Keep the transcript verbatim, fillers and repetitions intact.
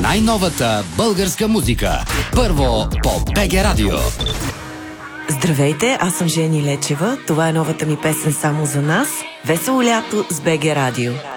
най-новата българска музика. Първо по БГ Радио. Здравейте, аз съм Жени Лечева. Това е новата ми песен "Само за нас". Весело лято с БГ Радио.